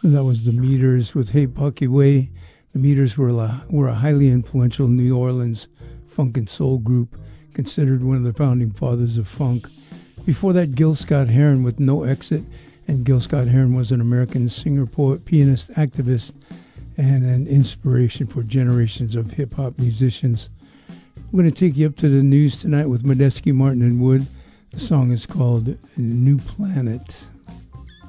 That was the Meters with Hey Bucky Way. The Meters were a highly influential New Orleans funk and soul group, considered one of the founding fathers of funk. Before that, Gil Scott-Heron with No Exit, and Gil Scott-Heron was an American singer, poet, pianist, activist, and an inspiration for generations of hip-hop musicians. We're going to take you up to the news tonight with Medeski, Martin, and Wood. The song is called New Planet.